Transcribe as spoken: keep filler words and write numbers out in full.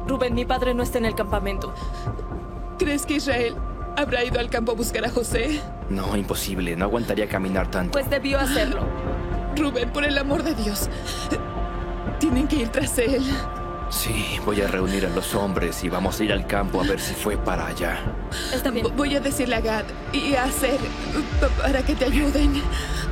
Rubén, mi padre no está en el campamento. ¿Crees que Israel habrá ido al campo a buscar a José? No, imposible. No aguantaría caminar tanto. Pues debió hacerlo. Rubén, por el amor de Dios. Tienen que ir tras él. Sí, voy a reunir a los hombres y vamos a ir al campo a ver si fue para allá. Está bien. Voy a decirle a Gad y a Aser para que te ayuden.